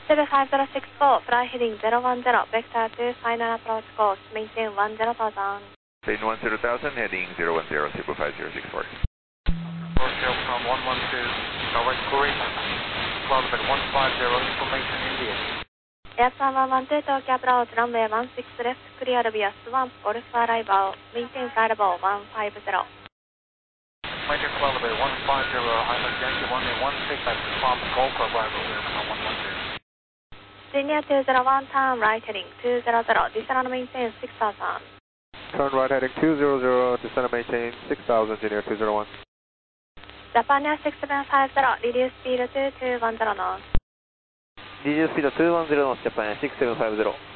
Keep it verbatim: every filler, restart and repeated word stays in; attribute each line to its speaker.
Speaker 1: セブンファイブゼロシックスフォー、fly heading zero one zero, vector to final approach course, maintain one zero thousand.
Speaker 2: Maintain one zero thousand, heading zero one zero, Cebu five zero six four.
Speaker 3: Roger from one one two, direct Korea, cloud level one five zero, information India.
Speaker 1: Airplan one one two, Tokyo approach, runway one six left, clear via Swan, Golf arrival, maintain flight level one five zero.
Speaker 3: Major cloud level one five zero, Island Yankee one one six, at Farm Golf arrival, Airplan one one two.
Speaker 1: Senior two zero one, turn right heading two zero zero, descend and maintain six thousand.
Speaker 4: Turn right heading two zero zero, descend and maintain six thousand, Junior two zero one.
Speaker 1: Japan Air six seven five zero, reduce speed to two one zero knots.
Speaker 4: Reduce speed to two one zero knots, Japan Air six seven five zero.